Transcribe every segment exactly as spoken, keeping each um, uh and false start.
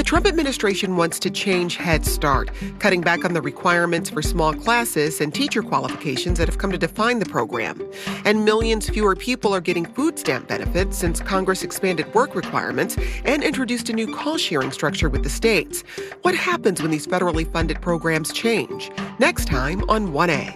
Trump administration wants to change Head Start, cutting back on the requirements for small classes and teacher qualifications that have come to define the program. And millions fewer people are getting food stamp benefits since Congress expanded work requirements and introduced a new cost-sharing structure with the states. What happens when these federally funded programs change? Next time on one A.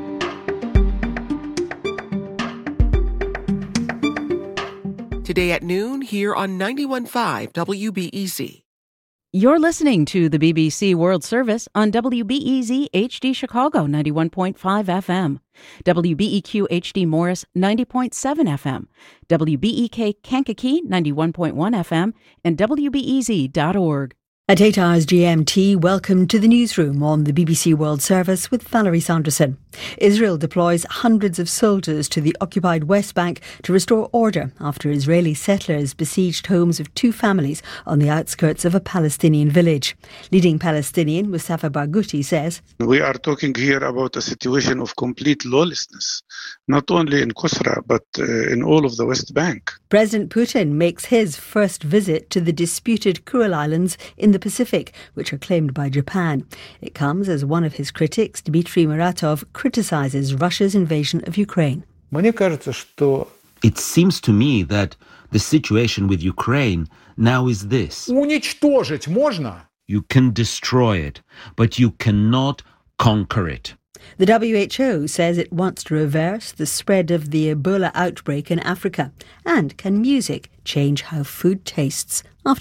Today at noon, here on ninety-one point five W B E Z. You're listening to the B B C World Service on W B E Z H D Chicago ninety-one point five F M, W B E Q H D Morris ninety point seven F M, W B E K Kankakee ninety-one point one F M, and W B E Z dot org. At eight hours G M T, welcome to the newsroom on the B B C World Service with Valerie Sanderson. Israel deploys hundreds of soldiers to the occupied West Bank to restore order after Israeli settlers besieged homes of two families on the outskirts of a Palestinian village. Leading Palestinian Mustafa Barghouti says, "We are talking here about a situation of complete lawlessness, not only in Qusra, but uh, in all of the West Bank." President Putin makes his first visit to the disputed Kuril Islands in the Pacific, which are claimed by Japan. It comes as one of his critics, Dmitry Muratov, criticizes Russia's invasion of Ukraine. It seems to me that the situation with Ukraine now is this. Уничтожить можно? You can destroy it, but you cannot conquer it. The W H O says it wants to reverse the spread of the Ebola outbreak in Africa. And can music change how food tastes? After